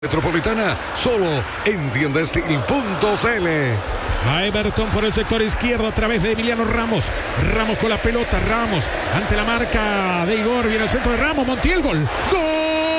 Metropolitana, solo en tiendastil.cl. A Everton por el sector izquierdo a través de Emiliano Ramos. Ramos con la pelota, Ramos ante la marca de Igor, viene al centro de Ramos, Montiel, gol. ¡Gol!